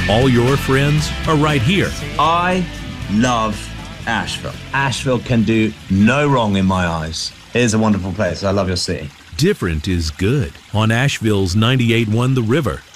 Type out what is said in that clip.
All your friends are right here. I love Asheville. Asheville can do no wrong in my eyes. It is a wonderful place. I love your city. Different is good on Asheville's 98.1 The River.